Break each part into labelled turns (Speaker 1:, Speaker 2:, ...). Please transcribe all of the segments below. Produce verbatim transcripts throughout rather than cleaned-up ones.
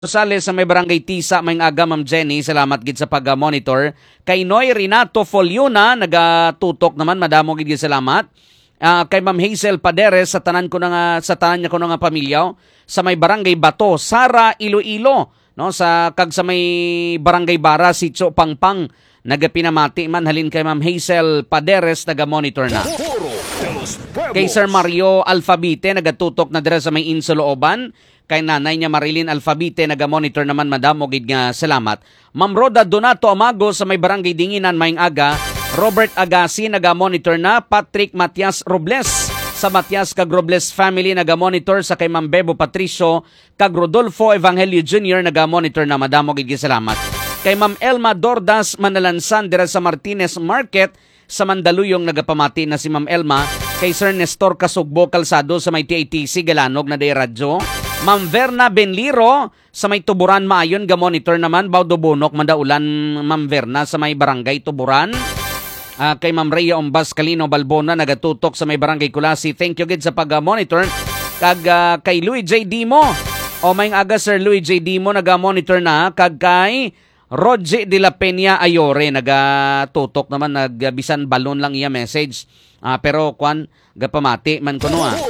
Speaker 1: Rosales sa may barangay Tisa, may aga, Ma'am Jenny, salamat gid sa pag-monitor. Kay Noy Renato Foliona, nagatutok naman, madamo gid salamat. Uh, kay Ma'am Hazel Paderes, sa tanan ko na nga, sa tanan niya ko na nga pamilya, sa may barangay Bato, Sara Iloilo, no, sa kag sa may barangay Bara, Sitio Pangpang, nagapinamati man halin kay Ma'am Hazel Paderes, naga-monitor na. Kay Sir Mario Alfabite, nagatutok na dira sa may Insulooban. Kay nanay niya Marilyn Alfabite, naga-monitor naman, madamo gid nga salamat. Ma'am Roda Donato Amago sa may barangay Dinginan, maing aga. Robert Agassi, naga-monitor na. Patrick Matias Robles sa Matias kag Robles family, naga-monitor. Sa kay Ma'am Bebo Patricio kag Rodolfo Evangelio Junior, naga-monitor na, madamo gid nga salamat. Kay Ma'am Elma Dordas Manalansan dira sa Martinez Market sa Mandaluyong, nagapamati na si Ma'am Elma. Kay Sir Nestor Kasugbo Kalsado sa may T A T C Galanog na day radyo. Ma'am Verna Benliro sa may Tuburan maayon, ga-monitor naman. Baudo Bunok mandaulan, Ma'am Verna sa may barangay Tuburan. Uh, kay Ma'am Rhea Ombas Calino Balbona, nagatutok sa may barangay Kulasi. Thank you gid sa pag-monitor. Kag uh, kay Louis J. Dimo, o may aga Sir Louis J. Dimo, nag-monitor na. Kag kay Roger de la Peña Ayore, nagatutok naman, nagbisan balon lang iya message. Uh, pero kwan, gapamati man kuno ah.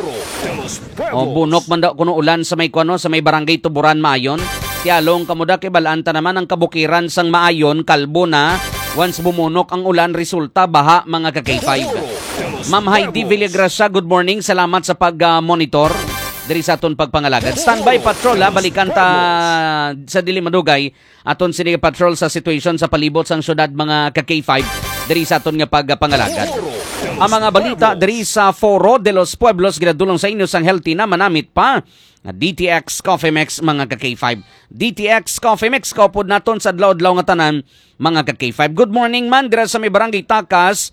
Speaker 1: O bunok man daw kuno ulan sa may kuno sa may barangay Tuburan maayon. Tialong kamuda kay balanta naman ang kabukiran sang maayon, kalbo na. Once bumunok ang ulan, resulta baha, mga ka-K five. Ma'am Heidi Villagracia, good morning. Salamat sa pag-monitor. Uh, diri sa aton pagpangalagad. Standby patrol ha, balikan ta sa dili madugay. Aton sini patrol sa situation sa palibot sang syudad, mga ka-K five. Diri sa aton nga pagpangalagad. Ang mga balita diri sa Foro de los Pueblos, ginadulong sa inyo sang healthy na manamit pa. D T X Coffee Mix, mga ka-K five. D T X Coffee Mix, kaupod naton sa adlaw-adlaw nga tanan, mga ka-K five. Good morning man, dira sa may barangay Takas,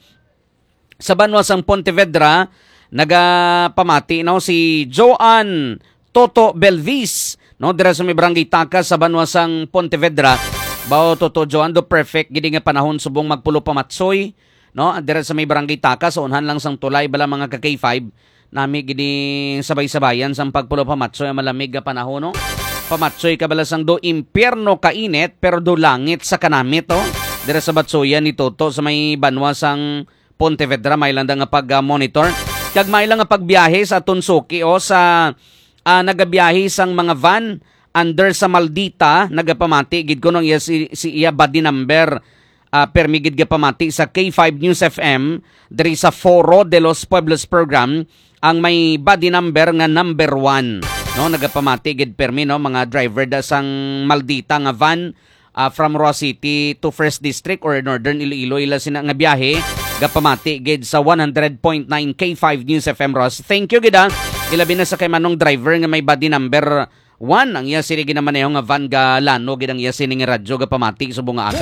Speaker 1: sa banwa sang Pontevedra, nagapamati no, si Joan Toto Belvis, no, dira sa may barangay Takas, sa banwa sang Pontevedra. Bao Toto Joan, do perfect, gidi nga panahon subong magpulo pamatsoy, no, dira sa may barangay Takas, so unhan lang sang tulay bala, mga ka-K five. Nami gini sabay-sabayan sang pagpulo pamatsoy, malamig nga panahon, no. Pamatsoy kabala sang do impyerno kainit, pero do langit sa kanamit, oh. Dira sa batsoyan ni Toto sa may banwa sang Pontevedra, may lang nga pag-monitor. Kag may lang nga pagbiyahe sa Tunsuki, o sa uh, nagabiyahe sang mga van under sa Maldita, nagapamati gid ko nung iya si, si iya body number uh, permigid gapamati sa K five News F M diri sa Foro de los Pueblos program, ang may body number nga number one, no, nagapamati gid permi, no, mga driver da sang Maldita nga van uh, from Roa City to First District or Northern Iloilo, ila sina nga biyahe gapamati gid sa one hundred point nine K five News F M Ross. Thank you gid ah. Ilabi na sa kay manong driver nga may body number one, ang iya sini ginaman nga van ga lano gid ang iya sini nga radyo gapamati subong nga aga.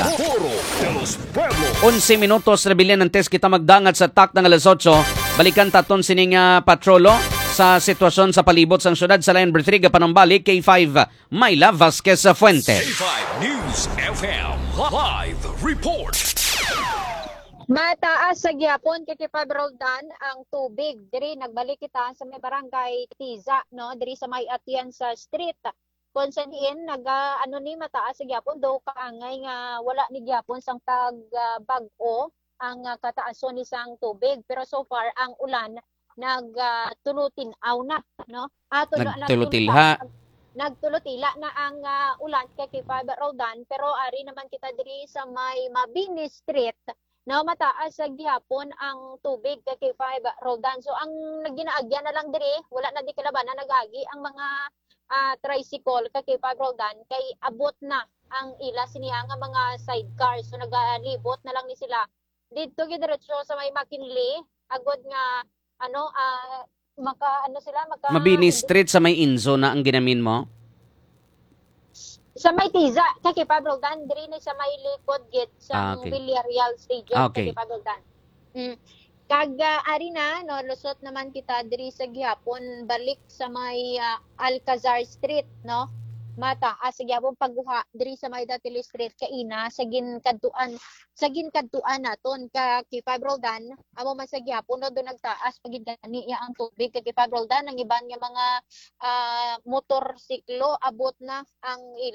Speaker 1: eleven minutos rebilyan ng test kita magdangat sa tak ng alas otso. Balikan taton sini nga patrolo sa sitwasyon sa palibot sang syudad sa Line three gapanumbalik K five Mayla Vasquez Fuente.
Speaker 2: K five News F M Live Report.
Speaker 3: Mataas sa gyapon kay Roldan ang tubig diri, nagbalik kita sa may barangay Tiza, no, diri sa may Atienza Street. Kung saan in naga ano ni mataas sa gyapon do kaangay nga wala ni gyapon sang tag uh, bag-o ang uh, kataason ni sang tubig, pero so far ang ulan nagtulutin uh, aw na, no. Ato
Speaker 1: nagtulutilha
Speaker 3: nagtulutila na ang uh, ulan kay Roldan, pero ari naman kita diri sa may Mabini Street. Now, mataas sa gihapon ang tubig kay K five Roldan. So, ang naginaagyan na lang diri, wala na di kalaban na nagagi ang mga uh, tricycle kay K five Roldan, kay abot na ang ila siniya nga mga sidecars. So, nagalibot na lang ni sila. Dito gidiretso sa may McKinley, agod nga, ano, uh, maka, ano sila, maka...
Speaker 1: Mabini Street sa may Inzo na ang ginamin mo?
Speaker 3: Sa may Tiza, kay Roldan, diri na sa may likod git sa ah, okay. Villarreal Stadium, ah, okay. Kay Roldan. Mm. Kag uh, ari na, no, lusot naman kita diri sa gihapon, balik sa may uh, Alcazar Street, no. mataas sa gyapon pagguha diri sa may Datili Street kaina sa ginkantuan sa ginkantuan naton ka kay Roldan amo man sa gyapon no do nagtaas pagid gani iya ang tubig kay Roldan ang iban nga mga ah, motorsiklo abot na ang